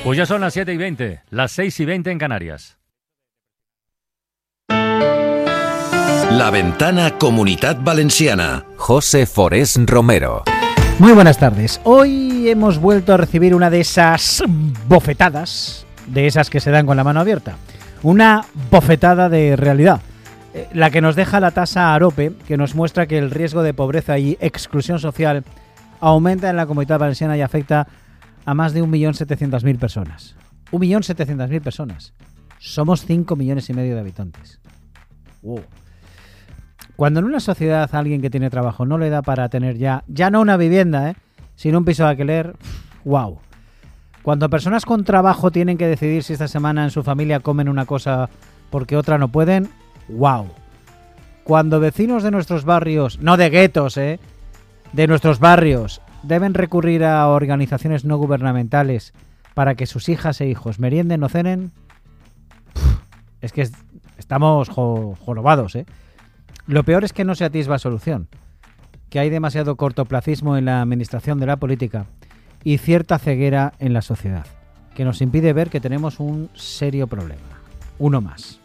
Pues ya son las 7:20, las 6:20 en Canarias. La Ventana Comunitat Valenciana. José Forés Romero. Muy buenas tardes. Hoy hemos vuelto a recibir una de esas bofetadas, de esas que se dan con la mano abierta. Una bofetada de realidad. La que nos deja la tasa AROPE, que nos muestra que el riesgo de pobreza y exclusión social aumenta en la Comunitat Valenciana y afecta a más de 1.700.000 personas. 1.700.000 personas. Somos 5,5 millones de habitantes. Wow. Cuando en una sociedad a alguien que tiene trabajo no le da para tener ya no una vivienda, sino un piso de alquiler, wow. Cuando personas con trabajo tienen que decidir si esta semana en su familia comen una cosa porque otra no pueden, wow. Cuando vecinos de nuestros barrios, no de guetos, de nuestros barrios, deben recurrir a organizaciones no gubernamentales para que sus hijas e hijos merienden o cenen, es que estamos jorobados, Lo peor es que no se atisba solución, que hay demasiado cortoplacismo en la administración de la política y cierta ceguera en la sociedad, que nos impide ver que tenemos un serio problema. Uno más.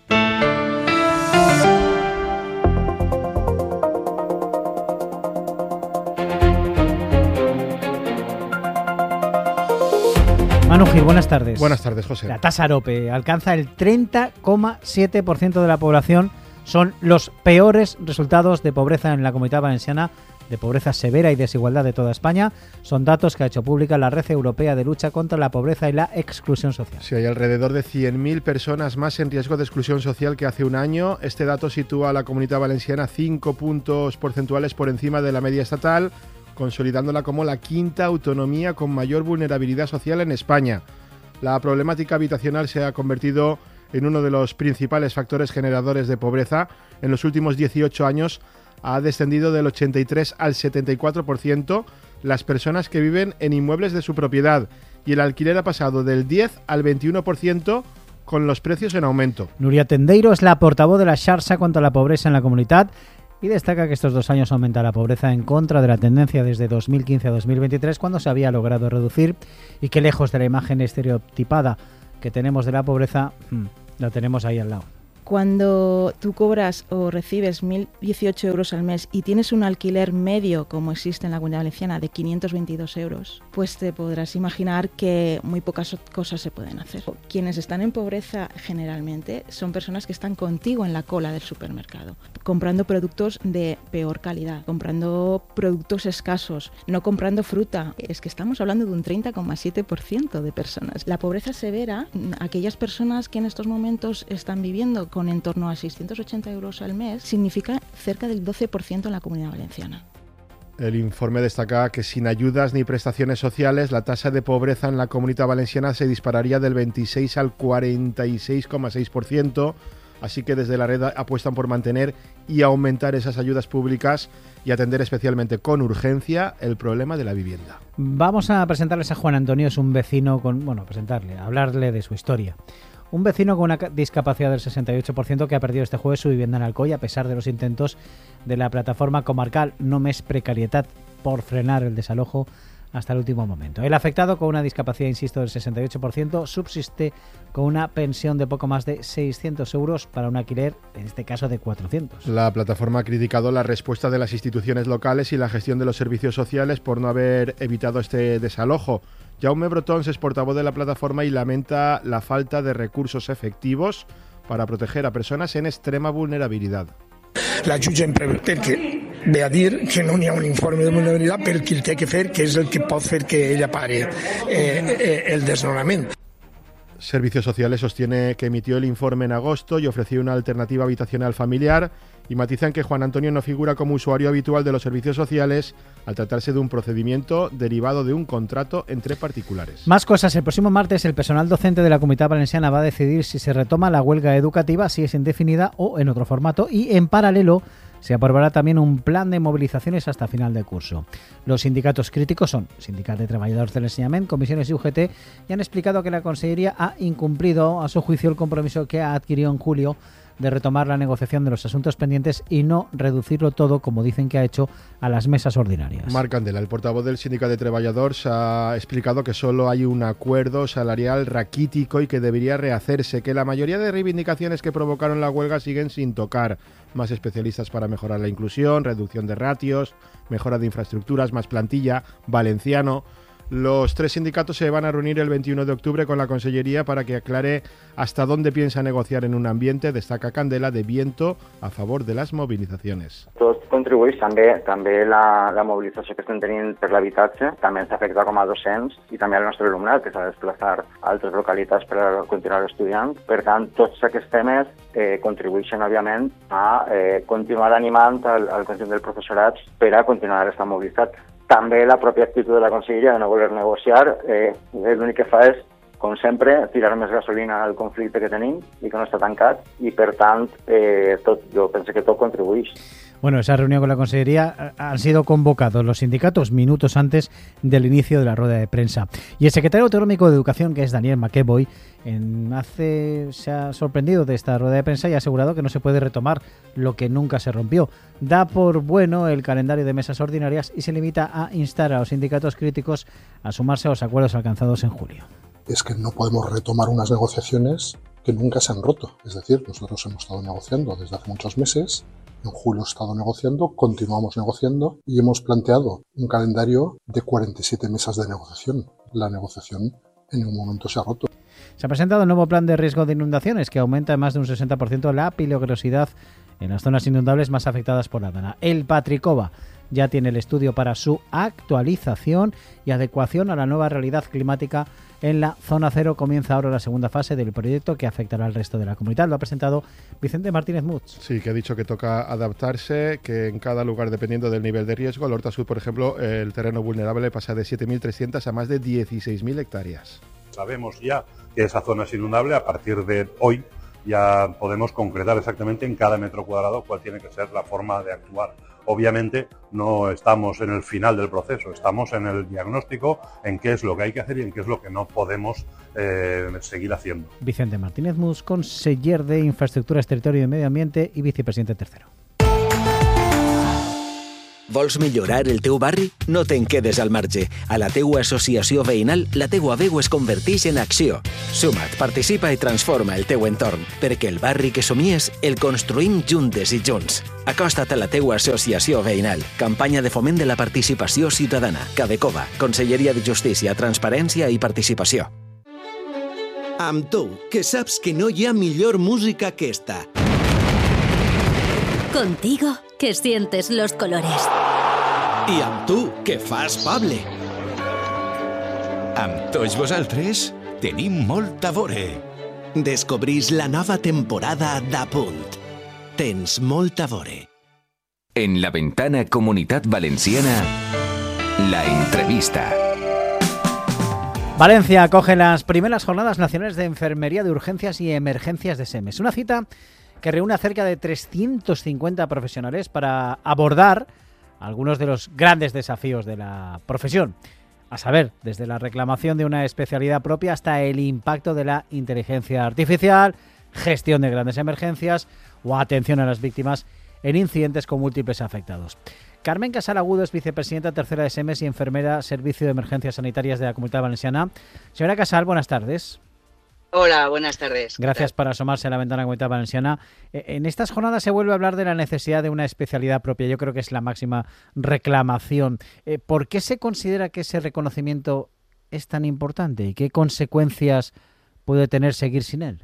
Manu Gil, buenas tardes. Buenas tardes, José. La tasa AROPE alcanza el 30,7% de la población. Son los peores resultados de pobreza en la Comunitat Valenciana, de pobreza severa y desigualdad de toda España. Son datos que ha hecho pública la Red Europea de Lucha contra la Pobreza y la Exclusión Social. Sí, hay alrededor de 100.000 personas más en riesgo de exclusión social que hace un año. Este dato sitúa a la Comunitat Valenciana 5 puntos porcentuales por encima de la media estatal, consolidándola como la quinta autonomía con mayor vulnerabilidad social en España. La problemática habitacional se ha convertido en uno de los principales factores generadores de pobreza. En los últimos 18 años ha descendido del 83 al 74% las personas que viven en inmuebles de su propiedad y el alquiler ha pasado del 10 al 21% con los precios en aumento. Nuria Tendeiro es la portavoz de la Xarxa contra la Pobreza en la Comunitat y destaca que estos 2 años aumenta la pobreza en contra de la tendencia desde 2015 a 2023, cuando se había logrado reducir, y que lejos de la imagen estereotipada que tenemos de la pobreza, la tenemos ahí al lado. Cuando tú cobras o recibes 1.018 euros al mes y tienes un alquiler medio, como existe en la Comunidad Valenciana, de 522 euros, pues te podrás imaginar que muy pocas cosas se pueden hacer. Quienes están en pobreza generalmente son personas que están contigo en la cola del supermercado, comprando productos de peor calidad, comprando productos escasos, no comprando fruta. Es que estamos hablando de un 30,7% de personas. La pobreza severa, aquellas personas que en estos momentos están viviendo con en torno a 680 euros al mes, significa cerca del 12% en la Comunidad Valenciana. El informe destaca que sin ayudas ni prestaciones sociales, la tasa de pobreza en la Comunitat Valenciana se dispararía del 26 al 46,6%, así que desde la red apuestan por mantener y aumentar esas ayudas públicas y atender especialmente con urgencia el problema de la vivienda. Vamos a presentarles a Juan Antonio, es un vecino hablarle de su historia. Un vecino con una discapacidad del 68% que ha perdido este jueves su vivienda en Alcoy a pesar de los intentos de la plataforma comarcal Només Precarietat por frenar el desalojo hasta el último momento. El afectado, con una discapacidad, insisto, del 68%, subsiste con una pensión de poco más de 600 euros para un alquiler, en este caso de 400. La plataforma ha criticado la respuesta de las instituciones locales y la gestión de los servicios sociales por no haber evitado este desalojo. Jaume Brotons es portavoz de la plataforma y lamenta la falta de recursos efectivos para proteger a personas en extrema vulnerabilidad. La jutge em pregunta que ve a dir que no hi ha un informe de vulnerabilitat per qui el té que fer, que és el que pot fer que ella pare el desnonament. Servicios Sociales sostiene que emitió el informe en agosto y ofreció una alternativa habitacional familiar, y matizan que Juan Antonio no figura como usuario habitual de los servicios sociales al tratarse de un procedimiento derivado de un contrato entre particulares. Más cosas. El próximo martes el personal docente de la Comunitat Valenciana va a decidir si se retoma la huelga educativa, si es indefinida o en otro formato, y en paralelo se aprobará también un plan de movilizaciones hasta final de curso. Los sindicatos críticos son Sindicat de Treballadors del Enseñament, Comisiones y UGT, y han explicado que la Consellería ha incumplido, a su juicio, el compromiso que ha adquirido en julio de retomar la negociación de los asuntos pendientes y no reducirlo todo, como dicen que ha hecho, a las mesas ordinarias. Marc Candela, el portavoz del Sindicato de Treballadors, ha explicado que solo hay un acuerdo salarial raquítico y que debería rehacerse, que la mayoría de reivindicaciones que provocaron la huelga siguen sin tocar. Más especialistas para mejorar la inclusión, reducción de ratios, mejora de infraestructuras, más plantilla, valenciano. Los 3 sindicatos se van a reunir el 21 de octubre con la Consellería para que aclare hasta dónde piensa negociar en un ambiente, destaca Candela, de viento a favor de les mobilitzacions. Tot contribueix també la mobilització que estem tenint per l'habitatge, també ens afecta com a docents i també al nostre alumnat, que s'ha de desplaçar a altres localitats per a continuar estudiant. Per tant, tots aquests temes contribueixen, òbviament, a continuar animant al conjunt del professorat per a continuar estant mobilitzat. També la pròpia actitud de la Conselleria de no voler negociar, l'únic que fa és, com sempre, tirar més gasolina al conflicte que tenim i que no està tancat i, per tant, jo penso que tot contribueix. Bueno, esa reunión con la Consellería han sido convocados los sindicatos minutos antes del inicio de la rueda de prensa. Y el secretario autonómico de Educación, que es Daniel McEvoy, se ha sorprendido de esta rueda de prensa y ha asegurado que no se puede retomar lo que nunca se rompió. Da por bueno el calendario de mesas ordinarias y se limita a instar a los sindicatos críticos a sumarse a los acuerdos alcanzados en julio. Es que no podemos retomar unas negociaciones que nunca se han roto. Es decir, nosotros hemos estado negociando desde hace muchos meses. En julio hemos estado negociando, continuamos negociando y hemos planteado un calendario de 47 mesas de negociación. La negociación en ningún momento se ha roto. Se ha presentado el nuevo plan de riesgo de inundaciones que aumenta en más de un 60% la peligrosidad en las zonas inundables más afectadas por la Dana. El Patricova ya tiene el estudio para su actualización y adecuación a la nueva realidad climática en la zona cero. Comienza ahora la segunda fase del proyecto que afectará al resto de la comunidad. Lo ha presentado Vicente Martínez Muts. Sí, que ha dicho que toca adaptarse, que en cada lugar, dependiendo del nivel de riesgo, el Horta Sur, por ejemplo, el terreno vulnerable pasa de 7.300 a más de 16.000 hectáreas. Sabemos ya que esa zona es inundable. A partir de hoy ya podemos concretar exactamente en cada metro cuadrado cuál tiene que ser la forma de actuar. Obviamente no estamos en el final del proceso, estamos en el diagnóstico, en qué es lo que hay que hacer y en qué es lo que no podemos seguir haciendo. Vicente Martínez Mus, conseller de Infraestructures, Territori i Medi Ambient i vicepresident tercero. Vols millorar el teu barri? No te'n quedes al marge. A la teua associació veïnal, la teua veu es converteix en acció. Suma't, participa i transforma el teu entorn, perquè el barri que somies el construïm juntes i junts. Acosta't a la teua associació veïnal. Campanya de foment de la participació ciutadana. Cadecova, Conselleria de Justícia, Transparència i Participació. Amb tu, que saps que no hi ha millor música que esta. Contigo, que sientes los colores. I amb tu, que fas Pable. Amb tots vosaltres tenim molt a veure. Descobrís la nova temporada d'Apunt. Tens molt a veure. En la Ventana Comunitat Valenciana, la entrevista. Valencia acoge las primeras jornadas nacionales de enfermería de urgencias y emergencias de SEMES. Una cita que reúne a cerca de 350 profesionales para abordar algunos de los grandes desafíos de la profesión. A saber, desde la reclamación de una especialidad propia hasta el impacto de la inteligencia artificial, gestión de grandes emergencias o atención a las víctimas en incidentes con múltiples afectados. Carmen Casal Agudo es vicepresidenta tercera de SEMES y enfermera Servicio de Emergencias Sanitarias de la Comunidad Valenciana. Señora Casal, buenas tardes. Hola, buenas tardes. Gracias por asomarse a la Ventana Comunidad Valenciana. En estas jornadas se vuelve a hablar de la necesidad de una especialidad propia. Yo creo que es la máxima reclamación. ¿Por qué se considera que ese reconocimiento es tan importante y qué consecuencias puede tener seguir sin él?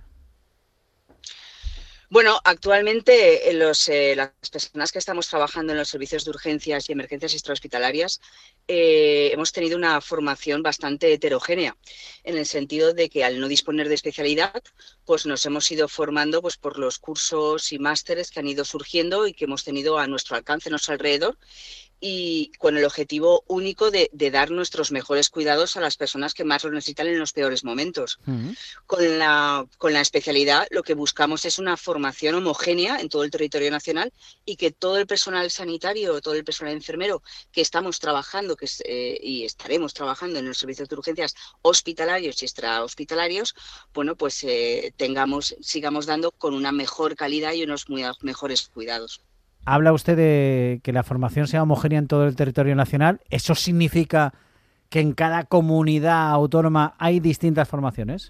Bueno, actualmente las personas que estamos trabajando en los servicios de urgencias y emergencias extrahospitalarias hemos tenido una formación bastante heterogénea, en el sentido de que al no disponer de especialidad, pues nos hemos ido formando pues por los cursos y másteres que han ido surgiendo y que hemos tenido a nuestro alcance, a nuestro alrededor, y con el objetivo único de dar nuestros mejores cuidados a las personas que más lo necesitan en los peores momentos. Con la especialidad lo que buscamos es una formación homogénea en todo el territorio nacional y que todo el personal sanitario, todo el personal enfermero que estamos trabajando trabajado y estaremos trabajando en los servicios de urgencias hospitalarios y extrahospitalarios, bueno, pues sigamos dando con una mejor calidad y unos mejores cuidados. Habla usted de que la formación sea homogénea en todo el territorio nacional. ¿Eso significa que en cada comunidad autónoma hay distintas formaciones?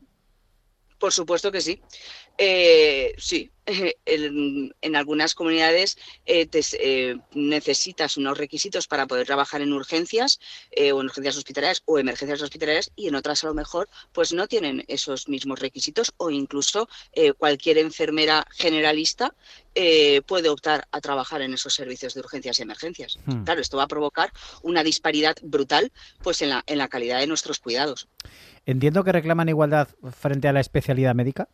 Por supuesto que sí. Sí, en algunas comunidades necesitas unos requisitos para poder trabajar en urgencias o en urgencias hospitalarias o emergencias hospitalarias, y en otras a lo mejor pues no tienen esos mismos requisitos, o incluso cualquier enfermera generalista puede optar a trabajar en esos servicios de urgencias y emergencias. Claro, esto va a provocar una disparidad brutal pues en la calidad de nuestros cuidados. Entiendo que reclaman igualdad frente a la especialidad médica.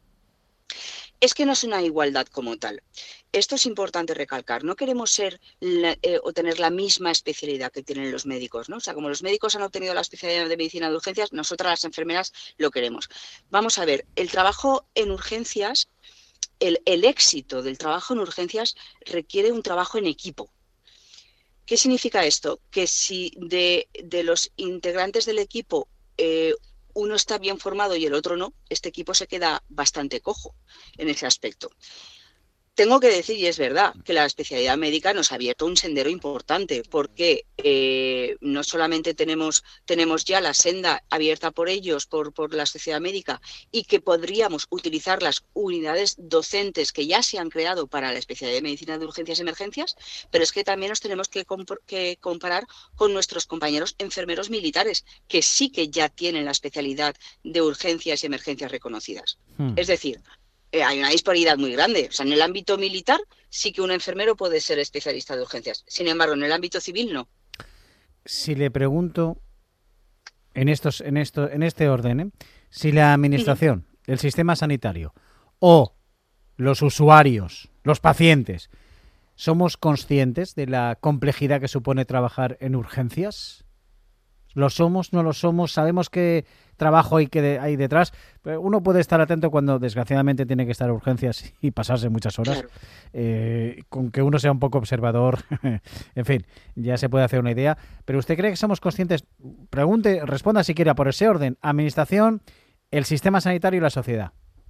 Es que no es una igualdad como tal. Esto es importante recalcar. No queremos ser o tener la misma especialidad que tienen los médicos, ¿no? O sea, como los médicos han obtenido la especialidad de medicina de urgencias, nosotras las enfermeras lo queremos. Vamos a ver, el trabajo en urgencias, el éxito del trabajo en urgencias requiere un trabajo en equipo. ¿Qué significa esto? Que si de los integrantes del equipo uno está bien formado y el otro no, este equipo se queda bastante cojo en ese aspecto. Tengo que decir, y es verdad, que la especialidad médica nos ha abierto un sendero importante, porque no solamente tenemos ya la senda abierta por ellos, por la sociedad médica, y que podríamos utilizar las unidades docentes que ya se han creado para la especialidad de medicina de urgencias y emergencias, pero es que también nos tenemos que comparar con nuestros compañeros enfermeros militares, que sí que ya tienen la especialidad de urgencias y emergencias reconocidas. Es decir, hay una disparidad muy grande. O sea, en el ámbito militar sí que un enfermero puede ser especialista de urgencias. Sin embargo, en el ámbito civil no. Si le pregunto en este orden, si la administración, el sistema sanitario o los usuarios, los pacientes, somos conscientes de la complejidad que supone trabajar en urgencias. ¿Lo somos? ¿No lo somos? ¿Sabemos qué trabajo hay detrás? Pero uno puede estar atento cuando desgraciadamente tiene que estar a urgencias y pasarse muchas horas. Claro. Con que uno sea un poco observador, en fin, ya se puede hacer una idea. Pero ¿usted cree que somos conscientes? Responda si quiere por ese orden. Administración, el sistema sanitario y la sociedad.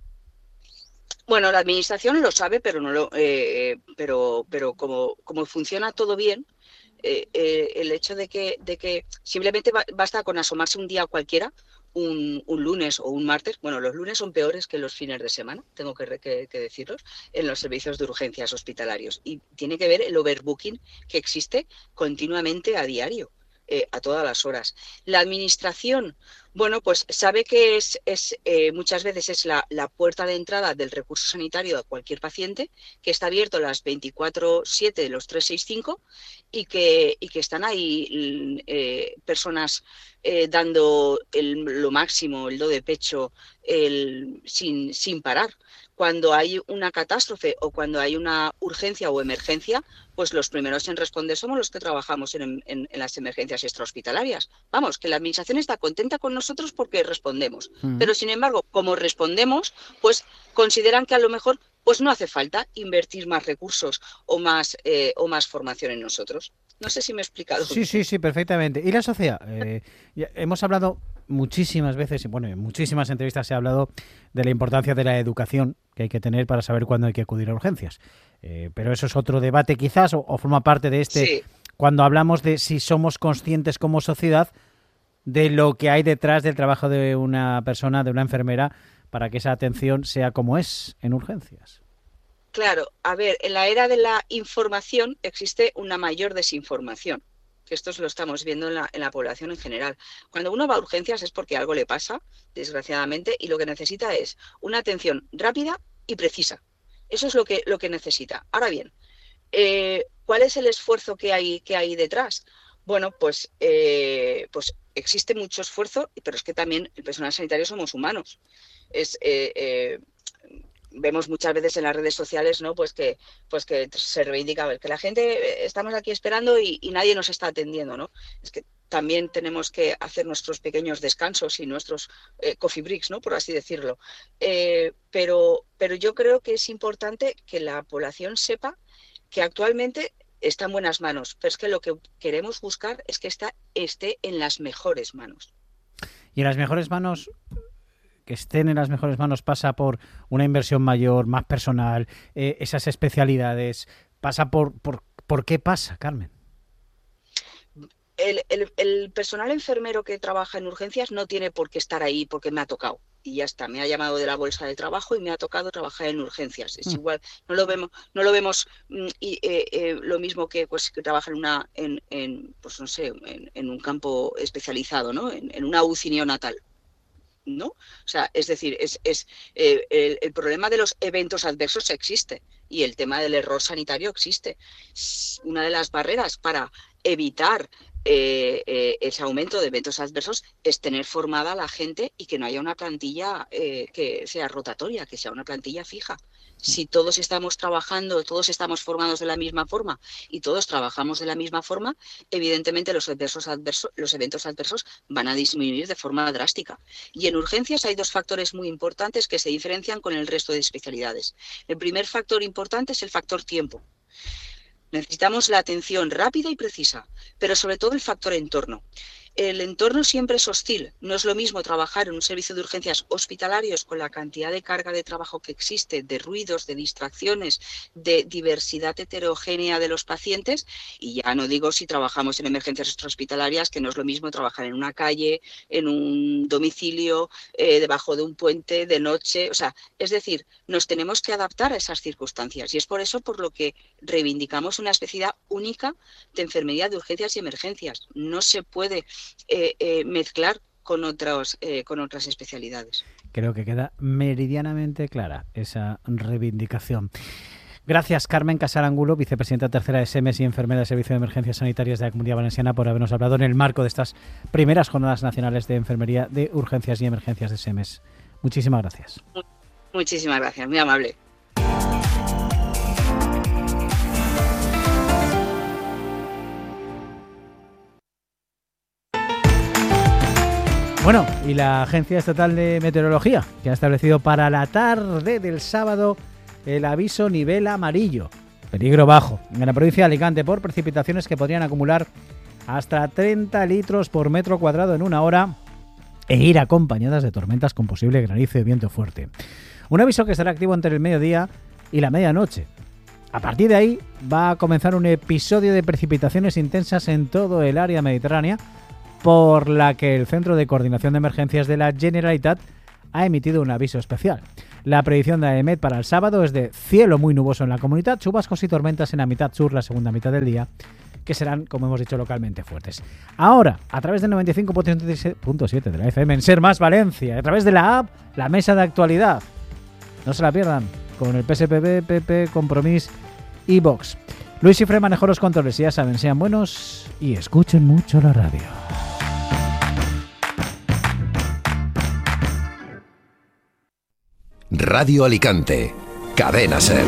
Bueno, la administración lo sabe, pero no lo, pero como funciona todo bien. El hecho de que simplemente basta con asomarse un día cualquiera, un lunes o un martes, bueno, los lunes son peores que los fines de semana, tengo que decirlos, en los servicios de urgencias hospitalarios, y tiene que ver el overbooking que existe continuamente a diario. A todas las horas. La administración, bueno, pues sabe que muchas veces es la puerta de entrada del recurso sanitario a cualquier paciente, que está abierto las 24/7, los 365, y que están ahí personas dando lo máximo, el do de pecho, sin parar. Cuando hay una catástrofe o cuando hay una urgencia o emergencia, pues los primeros en responder somos los que trabajamos en las emergencias extrahospitalarias. Vamos, que la administración está contenta con nosotros porque respondemos. Pero sin embargo, como respondemos, pues consideran que a lo mejor pues no hace falta invertir más recursos o más formación en nosotros. No sé si me he explicado. Sí, perfectamente. ¿Y la sociedad? Hemos hablado muchísimas veces, y bueno, en muchísimas entrevistas se ha hablado de la importancia de la educación que hay que tener para saber cuándo hay que acudir a urgencias. Pero eso es otro debate quizás, o forma parte de este, sí. Cuando hablamos de si somos conscientes como sociedad de lo que hay detrás del trabajo de una persona, de una enfermera, para que esa atención sea como es en urgencias. Claro, a ver, en la era de la información existe una mayor desinformación, que esto lo estamos viendo en la población en general. Cuando uno va a urgencias es porque algo le pasa, desgraciadamente, y lo que necesita es una atención rápida y precisa. Eso es lo que necesita. Ahora bien, ¿cuál es el esfuerzo que hay detrás? Bueno, pues existe mucho esfuerzo, pero es que también el personal sanitario somos humanos. Vemos muchas veces en las redes sociales, ¿no? Pues que se reivindica que la gente estamos aquí esperando y nadie nos está atendiendo, ¿no? Es que también tenemos que hacer nuestros pequeños descansos y nuestros coffee breaks, ¿no? Por así decirlo. Pero yo creo que es importante que la población sepa que actualmente está en buenas manos, pero es que lo que queremos buscar es que esté en las mejores manos. Y en las mejores manos, que estén en las mejores manos, pasa por una inversión mayor, más personal, esas especialidades, pasa ¿por qué pasa, Carmen? El personal enfermero que trabaja en urgencias no tiene por qué estar ahí porque me ha tocado y ya está, me ha llamado de la bolsa de trabajo y me ha tocado trabajar en urgencias. Es igual, no lo vemos lo mismo que pues que trabaja pues no sé, en un campo especializado, ¿no? En una UCI neonatal, ¿no? O sea, es decir, el problema de los eventos adversos existe y el tema del error sanitario existe. Una de las barreras para evitar ese aumento de eventos adversos es tener formada a la gente y que no haya una plantilla que sea rotatoria, que sea una plantilla fija. Si todos estamos trabajando, todos estamos formados de la misma forma y todos trabajamos de la misma forma, evidentemente los eventos adversos van a disminuir de forma drástica. Y en urgencias hay dos factores muy importantes que se diferencian con el resto de especialidades. El primer factor importante es el factor tiempo. Necesitamos la atención rápida y precisa, pero sobre todo el factor entorno. El entorno siempre es hostil. No es lo mismo trabajar en un servicio de urgencias hospitalarios con la cantidad de carga de trabajo que existe, de ruidos, de distracciones, de diversidad heterogénea de los pacientes. Y ya no digo si trabajamos en emergencias extrahospitalarias, que no es lo mismo trabajar en una calle, en un domicilio, debajo de un puente, de noche. O sea, es decir, nos tenemos que adaptar a esas circunstancias. Y es por eso por lo que reivindicamos una especialidad única de enfermería de urgencias y emergencias. No se puede mezclar con otras especialidades. Creo que queda meridianamente clara esa reivindicación. Gracias, Carmen Casarangulo, vicepresidenta tercera de SEMES y enfermera de Servicio de Emergencias Sanitarias de la Comunidad Valenciana, por habernos hablado en el marco de estas primeras jornadas nacionales de enfermería de urgencias y emergencias de SEMES. Muchísimas gracias. Muchísimas gracias, muy amable. Bueno, y la Agencia Estatal de Meteorología, que ha establecido para la tarde del sábado el aviso nivel amarillo, peligro bajo, en la provincia de Alicante por precipitaciones que podrían acumular hasta 30 litros por metro cuadrado en una hora e ir acompañadas de tormentas con posible granizo y viento fuerte. Un aviso que estará activo entre el mediodía y la medianoche. A partir de ahí va a comenzar un episodio de precipitaciones intensas en todo el área mediterránea, por la que el Centro de Coordinación de Emergencias de la Generalitat ha emitido un aviso especial. La predicción de AEMET para el sábado es de cielo muy nuboso en la comunidad, chubascos y tormentas en la mitad sur, la segunda mitad del día, que serán, como hemos dicho, localmente fuertes. Ahora, a través del 95.7 de la FM en Ser Más Valencia, a través de la app, la mesa de actualidad. No se la pierdan, con el PSPB, PP, Compromís y Vox. Luis Ifre manejó los controles y ya saben, sean buenos y escuchen mucho la radio. Radio Alicante, Cadena Ser.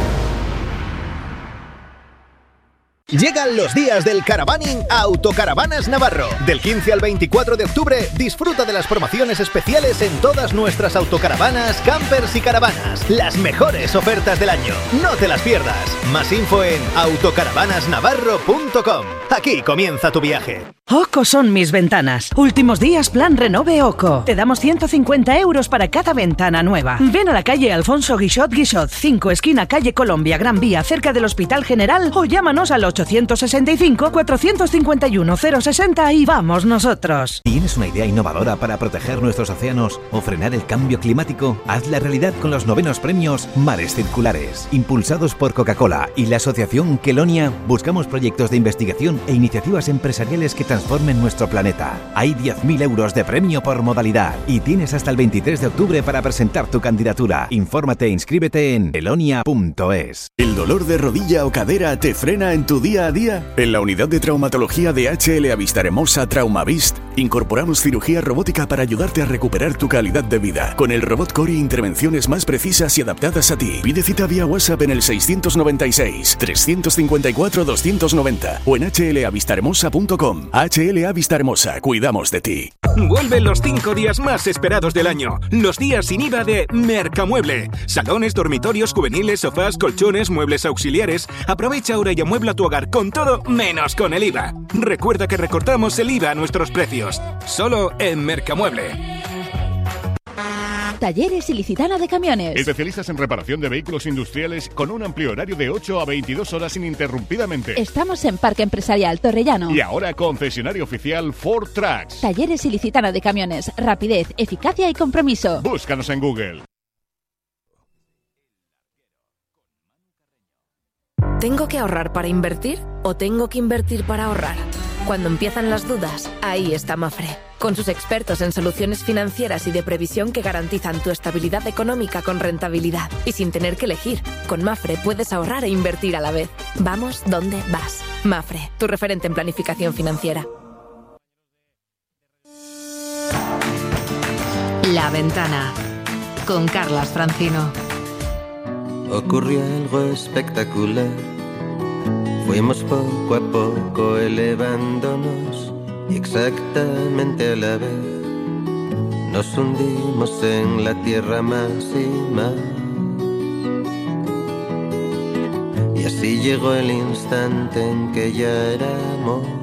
Llegan los días del caravaning a Autocaravanas Navarro. Del 15 al 24 de octubre, disfruta de las promociones especiales en todas nuestras autocaravanas, campers y caravanas. Las mejores ofertas del año. No te las pierdas. Más info en autocaravanasnavarro.com. Aquí comienza tu viaje. OCO son mis ventanas. Últimos días plan renove OCO. Te damos 150 € para cada ventana nueva. Ven a la calle Alfonso Guixot 5, esquina calle Colombia, Gran Vía, cerca del Hospital General, o llámanos al 865-451-060 y vamos nosotros. ¿Tienes una idea innovadora para proteger nuestros océanos o frenar el cambio climático? Hazla realidad con los 9º premios Mares Circulares. Impulsados por Coca-Cola y la asociación Kelonia, buscamos proyectos de investigación e iniciativas empresariales que transformen nuestro planeta. Hay 10.000 € de premio por modalidad y tienes hasta el 23 de octubre para presentar tu candidatura. Infórmate e inscríbete en kelonia.es. ¿El dolor de rodilla o cadera te frena en tu día a día? En la unidad de traumatología de HL Vista Hermosa Traumavist Incorporamos cirugía robótica para ayudarte a recuperar tu calidad de vida. Con el robot Cori, intervenciones más precisas y adaptadas a ti. Pide cita vía WhatsApp en el 696-354-290 o en hlavistahermosa.com. HLA Vista Hermosa, cuidamos de ti. Vuelven los 5 días más esperados del año. Los días sin IVA de Mercamueble. Salones, dormitorios, juveniles, sofás, colchones, muebles auxiliares. Aprovecha ahora y amuebla tu hogar con todo menos con el IVA. Recuerda que recortamos el IVA a nuestros precios. Solo en Mercamueble. Talleres Ilicitana de Camiones. Especialistas en reparación de vehículos industriales con un amplio horario de 8 a 22 horas ininterrumpidamente. Estamos en Parque Empresarial Torrellano. Y ahora concesionario oficial Ford Trucks. Talleres Ilicitana de Camiones. Rapidez, eficacia y compromiso. Búscanos en Google. ¿Tengo que ahorrar para invertir o tengo que invertir para ahorrar? Cuando empiezan las dudas, ahí está Mafre, con sus expertos en soluciones financieras y de previsión que garantizan tu estabilidad económica con rentabilidad y sin tener que elegir. Con Mafre puedes ahorrar e invertir a la vez. Vamos donde vas. Mafre, tu referente en planificación financiera. La Ventana, con Carlas Francino. Ocurrió algo espectacular. Fuimos poco a poco elevándonos y exactamente a la vez nos hundimos en la tierra más y más. Y así llegó el instante en que ya éramos